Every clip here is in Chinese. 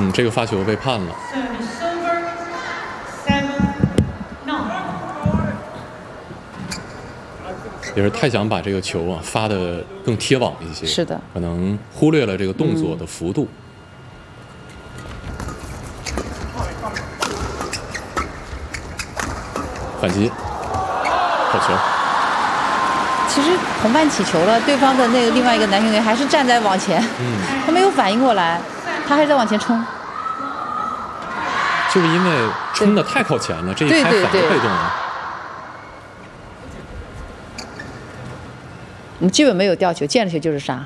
这个发球被判了。也是太想把这个球啊发得更贴网一些， 是的， 可能忽略了这个动作的幅度。反击，好球！ 其实红伴起球了，对方的那个另外一个男球员还是站在网前，他没有反应过来，他还在往前冲。 就是因为冲得太靠前了，这一拍反而被动了。 我们基本没有吊球，见了球就是杀。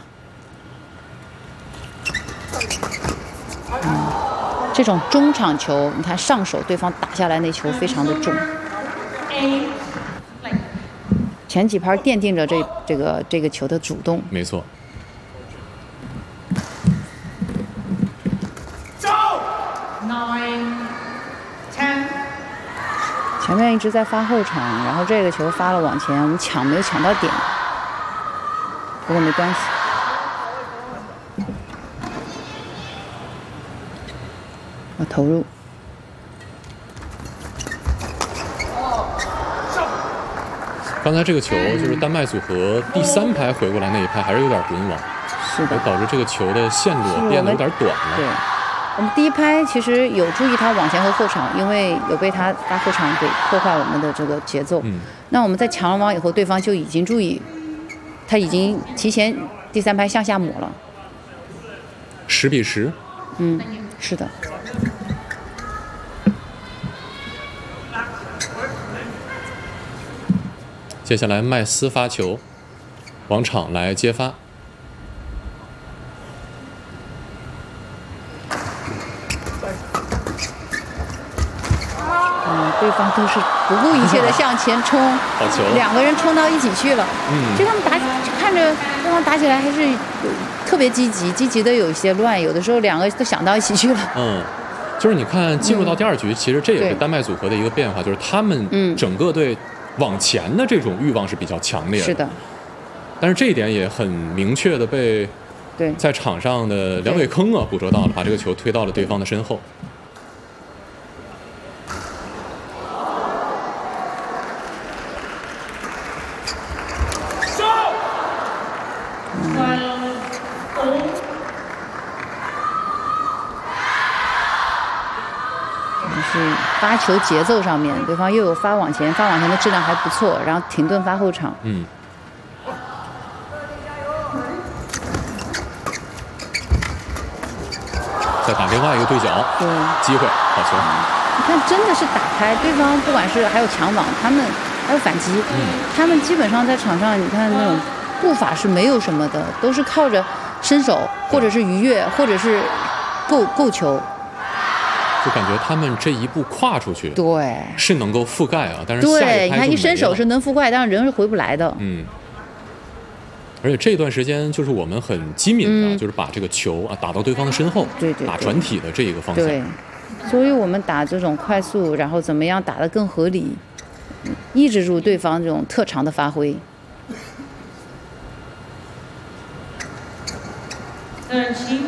这种中场球，你看上手对方打下来那球非常的重。前几拍奠定着这个球的主动。 没错。 前面一直在发后场，然后这个球发了往前，我们没有抢到点，不过没关系。我投入。 刚才这个球就是丹麦组合第3拍回过来那一拍还是有点滚网， 是的， 导致这个球的线路变得有点短了。 对，我们第一拍其实有注意他往前和后场，因为有被他发后场给破坏我们的这个节奏。那我们在抢了网以后，对方就已经注意，他已经提前第3拍向下抹了。 10比10。 是的。 接下来麦斯发球，往场来接发。 对方都是不顾一切的向前冲， 好球 ，2个人冲到一起去了。就他们看着对方打起来还是特别积极的有一些乱，有的时候2个都想到一起去了。 就是你看进入到第2局，其实这也是丹麦组合的一个变化，就是他们整个队往前的这种欲望是比较强烈的。 是的。 但是这一点也很明确的被在场上的梁伟坑捕捉到了，把这个球推到了对方的身后。 发球节奏上面，对方又有发往前的质量还不错，然后停顿发后场。 再打另外一个对角，机会，好球！ 你看，真的是打开对方，不管是还有抢网，他们还有反击，他们基本上在场上，你看那种步伐是没有什么的，都是靠着伸手或者是逾越，或者是够球。 就感觉他们这一步跨出去， 对， 是能够覆盖啊，但是下一拍就没了。 你看一伸手是能覆盖，但是人是回不来的。 而且这段时间就是我们很机敏的，就是把这个球打到对方的身后，打转体的这一个方向。 对，所以我们打这种快速，然后怎么样打得更合理，抑制住对方这种特长的发挥。 13